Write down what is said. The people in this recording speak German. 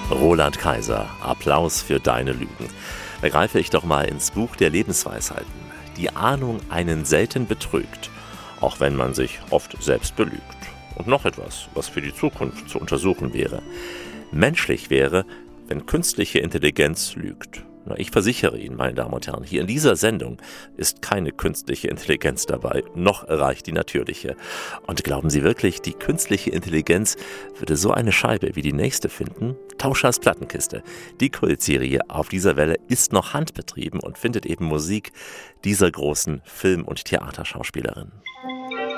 Roland Kaiser, Applaus für deine Lügen. Da greife ich doch mal ins Buch der Lebensweisheiten. Die Ahnung einen selten betrügt, auch wenn man sich oft selbst belügt. Und noch etwas, was für die Zukunft zu untersuchen wäre. Menschlich wäre, wenn künstliche Intelligenz lügt. Na, ich versichere Ihnen, meine Damen und Herren, hier in dieser Sendung ist keine künstliche Intelligenz dabei, noch reicht die natürliche. Und glauben Sie wirklich, die künstliche Intelligenz würde so eine Scheibe wie die nächste finden? Tauschers Plattenkiste. Die Kultserie auf dieser Welle ist noch handbetrieben und findet eben Musik dieser großen Film- und Theaterschauspielerin.